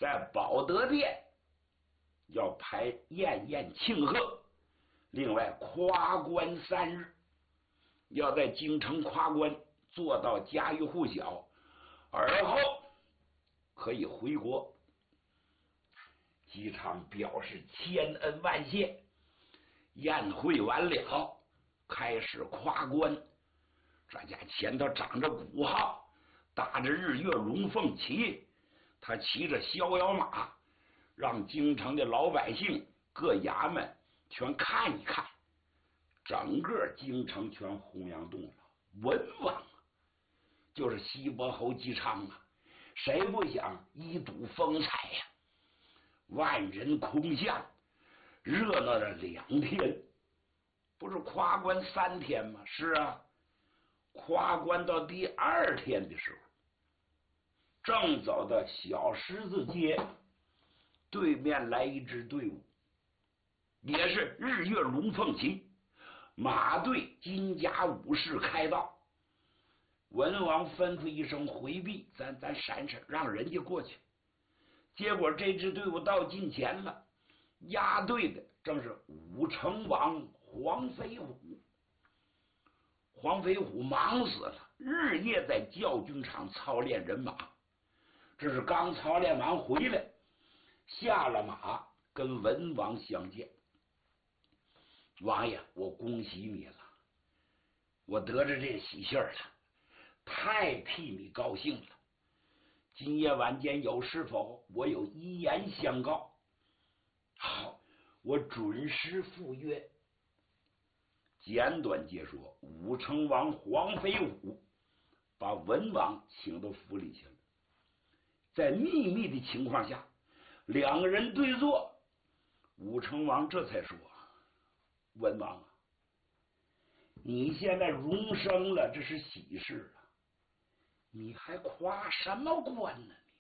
在保德殿要排宴宴庆贺，另外夸关3日，要在京城夸关做到家喻户晓，而后可以回国。姬昌表示千恩万谢。宴会完了，开始夸关。这家前头长着鼓号，打着日月龙凤旗，他骑着逍遥马，让京城的老百姓各衙门全看一看，整个京城全弘扬动了。文王啊，就是西伯侯姬昌啊，谁不想一睹风采呀？万人空巷，热闹了2天，不是夸关3天吗？是啊，夸关到第2天的时候，正走到小十字街对面来一支队伍，也是日月龙凤旗，马队金甲武士开道。文王吩咐一声回避，咱闪闪，让人家过去。结果这支队伍到近前了，押队的正是武成王黄飞虎。黄飞虎忙死了，日夜在教军场操练人马。这是刚操练完回来，下了马跟文王相见。王爷，我恭喜你了，我得着这喜信了，太替你高兴了。今夜晚间有事否？我有一言相告。好，我准时赴约。简短截说，武成王黄飞虎把文王请到府里去了，在秘密的情况下，2个人对坐。武成王这才说：文王啊，你现在荣升了，这是喜事啊，你还夸什么官呢你？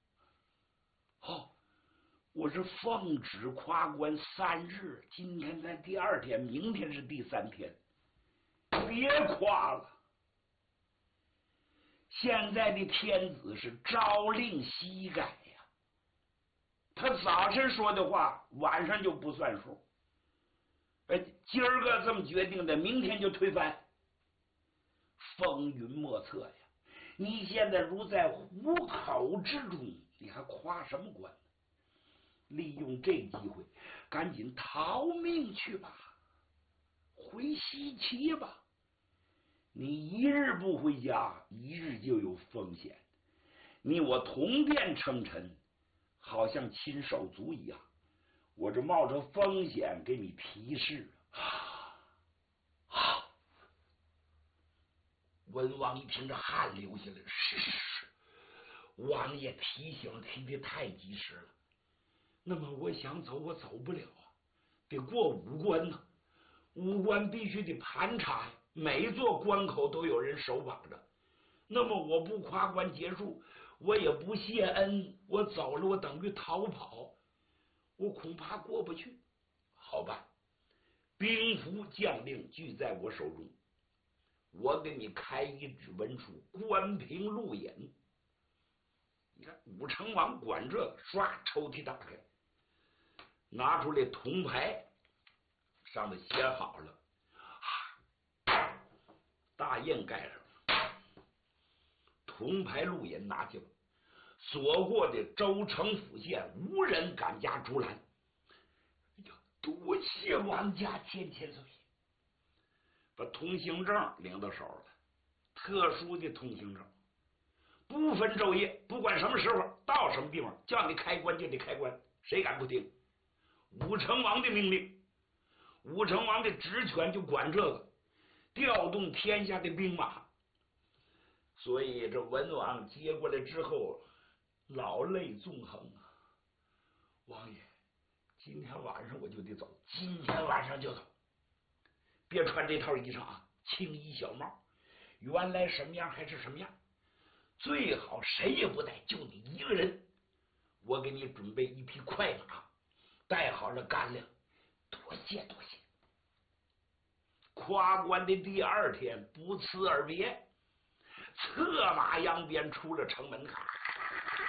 我是奉旨夸关3日，今天才第2天，明天是第3天，别夸了。现在的天子是朝令夕改呀，他早晨说的话，晚上就不算数。今儿个这么决定的，明天就推翻，风云莫测呀。你现在如在虎口之中，你还夸什么官呢？利用这机会赶紧逃命去吧，回西岐吧。你一日不回家，一日就有风险。你我同殿称臣，好像亲手足一样，我这冒着风险给你提示啊！文王一听这汗流下来，是，王爷提醒提的太及时了。那么我想走，我走不了啊，得过5关呢。5关必须得盘查呀，每座关口都有人守绑着。那么我不夸关结束，我也不谢恩，我走了，我等于逃跑，我恐怕过不去。好吧，兵符将令俱在我手中，我给你开一纸文书，关平路引。你看武成王管这个，唰，抽屉打开，拿出来铜牌，上面写好了，大印盖上，铜牌路引拿去了，所过的州城府县无人敢加竹拦。哎呀，多谢王家千岁！把通行证领到手了，特殊的通行证，不分昼夜，不管什么时候到什么地方，叫你开关就得开关，谁敢不听？武成王的命令，武成王的职权就管这个，调动天下的兵马。所以这文王接过来之后，老泪纵横啊！王爷，今天晚上我就得走，今天晚上就走，别穿这套衣裳啊，青衣小帽，原来什么样还是什么样，最好谁也不带，就你一个人。我给你准备一匹快马，带好了干粮，多谢多谢。夸关的第2天不辞而别，策马扬鞭出了城门，